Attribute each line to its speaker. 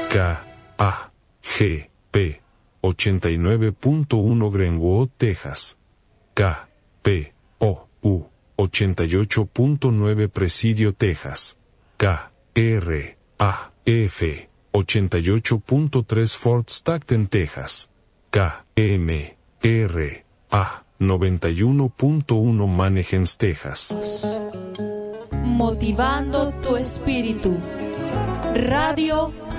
Speaker 1: K, A, G, P, 89.1 Greenwood, Texas. K, P, O, U, 88.9 Presidio, Texas. K, R, A, F, 88.3 Fort Stockton, Texas. K, M, R, A, 91.1 Mannheim, Texas.
Speaker 2: Motivando tu espíritu. Radio